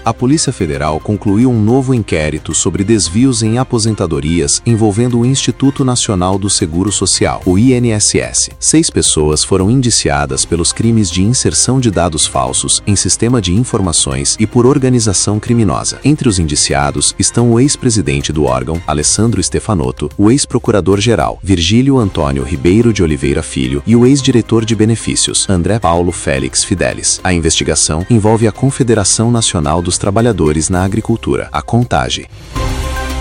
A Polícia Federal concluiu um novo inquérito sobre desvios em aposentadorias envolvendo o Instituto Nacional do Seguro Social, o INSS. 6 pessoas foram indiciadas pelos crimes de inserção de dados falsos em sistema de informações e por organização criminosa. Entre os indiciados estão o ex-presidente do órgão, Alessandro Stefanotto, o ex-procurador-geral, Virgílio Antônio Ribeiro de Oliveira Filho, e o ex-diretor de benefícios, André Paulo Félix Fidelis. A investigação envolve a Confederação Nacional dos Trabalhadores na Agricultura, a CONTAGE.